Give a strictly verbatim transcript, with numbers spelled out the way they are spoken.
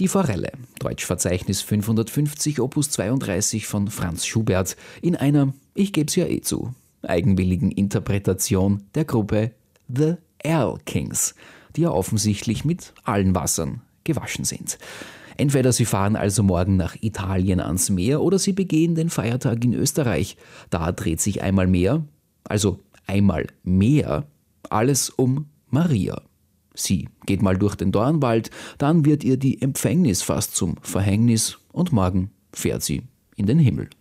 Die Forelle, Deutschverzeichnis fünfhundertfünfzig, Opus zweiunddreißig von Franz Schubert, in einer, ich geb's ja eh zu, eigenwilligen Interpretation der Gruppe The Erlkings, die ja offensichtlich mit allen Wassern gewaschen sind. Entweder sie fahren also morgen nach Italien ans Meer oder sie begehen den Feiertag in Österreich. Da dreht sich einmal mehr, also einmal mehr, alles um Maria. Sie geht mal durch den Dornwald, dann wird ihr die Empfängnis fast zum Verhängnis und morgen fährt sie in den Himmel.